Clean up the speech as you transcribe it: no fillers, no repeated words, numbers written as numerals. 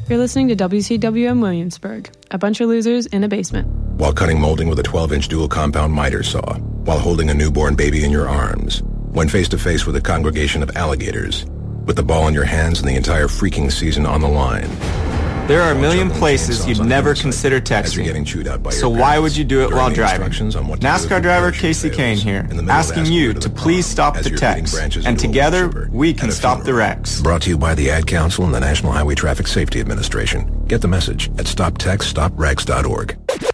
You're listening to WCWM Williamsburg, a bunch of losers in a basement. While cutting molding with a 12-inch dual compound miter saw, while holding a newborn baby in your arms, when face to face with a congregation of alligators, with the ball in your hands and the entire freaking season on the line. There are a million places you'd never consider texting, so why would you do it while driving? NASCAR driver Casey Kane here, asking you to please stop the text, and together we can stop the wrecks. Brought to you by the Ad Council and the National Highway Traffic Safety Administration. Get the message at stoptextstoprex.org.